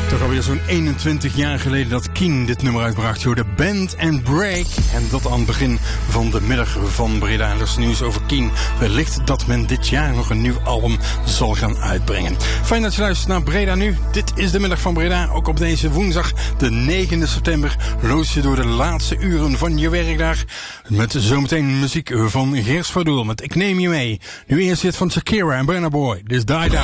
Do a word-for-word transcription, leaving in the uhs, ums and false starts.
Toch alweer zo'n eenentwintig jaar geleden dat Keen dit nummer uitbracht. Joh, de Bend and Break. En dat aan het begin van de middag van Breda. En er is nieuws over Keen. Wellicht dat men dit jaar nog een nieuw album zal gaan uitbrengen. Fijn dat je luistert naar Breda Nu. Dit is de middag van Breda. Ook op deze woensdag, de negende september, loos je door de laatste uren van je werkdag. Met zometeen muziek van Geert Verdoel met Ik Neem Je Mee. Nu eerst dit van Shakira en Burna Boy. Dit is Die Down.